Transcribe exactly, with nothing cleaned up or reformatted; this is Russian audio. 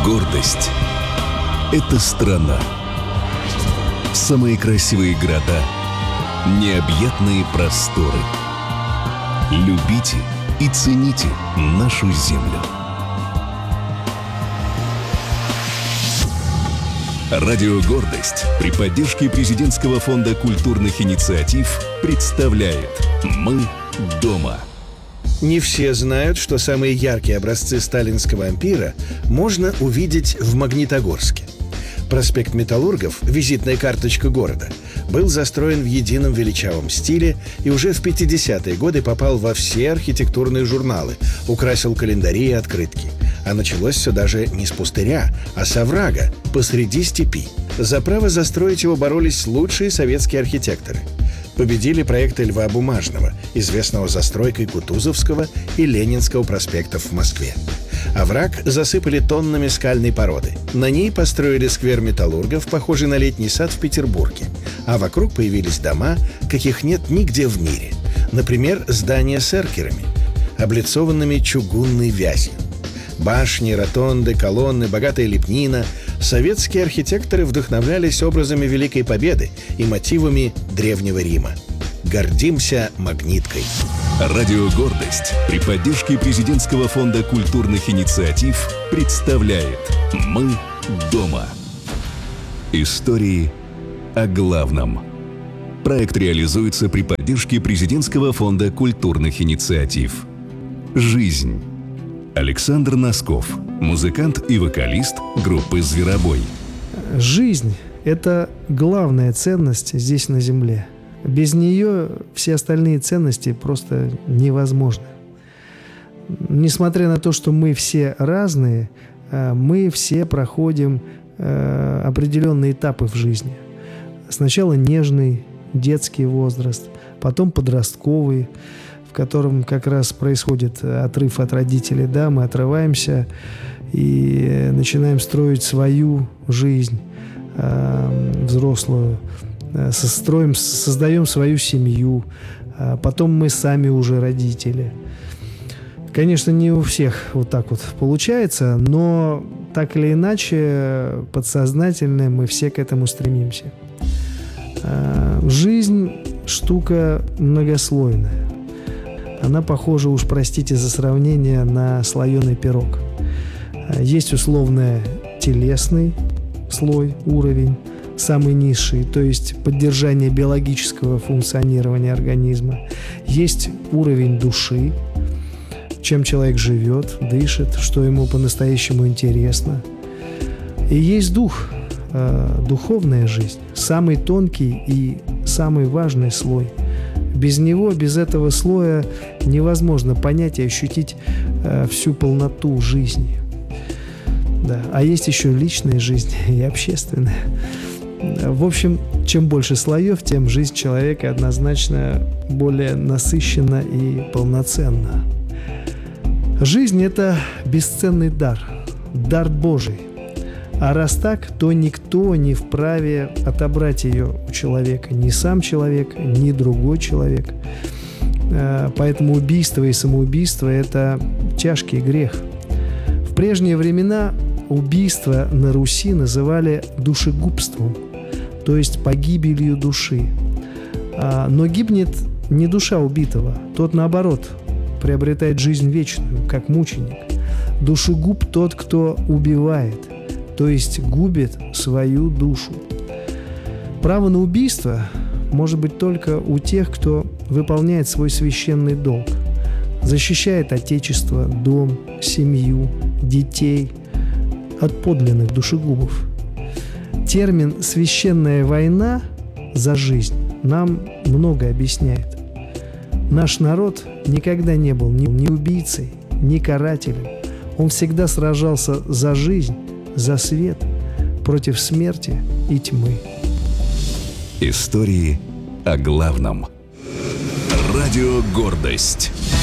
Гордость – это страна. Самые красивые города, необъятные просторы. Любите и цените нашу землю. Радио «Гордость» при поддержке Президентского фонда культурных инициатив представляет «Мы дома». Не все знают, что самые яркие образцы сталинского ампира можно увидеть в Магнитогорске. Проспект Металлургов, визитная карточка города, был застроен в едином величавом стиле и уже в пятидесятые годы попал во все архитектурные журналы, украсил календари и открытки. А началось все даже не с пустыря, а с оврага посреди степи. За право застроить его боролись лучшие советские архитекторы. Победили проекты Льва Бумажного, известного застройкой Кутузовского и Ленинского проспектов в Москве. Овраг засыпали тоннами скальной породы. На ней построили сквер металлургов, похожий на летний сад в Петербурге. А вокруг появились дома, каких нет нигде в мире. Например, здания с эркерами, облицованными чугунной вязью. Башни, ротонды, колонны, богатая лепнина. Советские архитекторы вдохновлялись образами Великой Победы и мотивами Древнего Рима. Гордимся Магниткой. Радио «Гордость» при поддержке Президентского фонда культурных инициатив представляет «Мы дома». Истории о главном. Проект реализуется при поддержке Президентского фонда культурных инициатив. Жизнь. Александр Носков, музыкант и вокалист группы «Зверобой». Жизнь – это главная ценность здесь на Земле. Без нее все остальные ценности просто невозможны. Несмотря на то, что мы все разные, мы все проходим определенные этапы в жизни. Сначала нежный, детский возраст, потом подростковый, в котором как раз происходит отрыв от родителей, да, мы отрываемся и начинаем строить свою жизнь э, взрослую, э, строим, создаем свою семью, э, потом мы сами уже родители. Конечно, не у всех вот так вот получается, но так или иначе подсознательно мы все к этому стремимся. Э, жизнь штука многослойная. Она похожа, уж простите за сравнение, на слоеный пирог. Есть условно телесный слой, уровень, самый низший, то есть поддержание биологического функционирования организма. Есть уровень души, чем человек живет, дышит, что ему по-настоящему интересно. И есть дух, духовная жизнь, самый тонкий и самый важный слой. Без него, без этого слоя невозможно понять и ощутить э, всю полноту жизни. Да. А есть еще личная жизнь и общественная. В общем, чем больше слоев, тем жизнь человека однозначно более насыщенна и полноценна. Жизнь – это бесценный дар, дар Божий. А раз так, то никто не вправе отобрать ее у человека. Ни сам человек, ни другой человек. Поэтому убийство и самоубийство – это тяжкий грех. В прежние времена убийство на Руси называли душегубством, то есть погибелью души. Но гибнет не душа убитого, тот, наоборот, приобретает жизнь вечную, как мученик. Душегуб – тот, кто убивает, то есть губит свою душу. Право на убийство может быть только у тех, кто выполняет свой священный долг, защищает отечество, дом, семью, детей от подлинных душегубов. Термин «священная война за жизнь» нам много объясняет. Наш народ никогда не был ни, ни убийцей, ни карателем. Он всегда сражался за жизнь, за свет, против смерти и тьмы. Истории о главном. Радио «Гордость».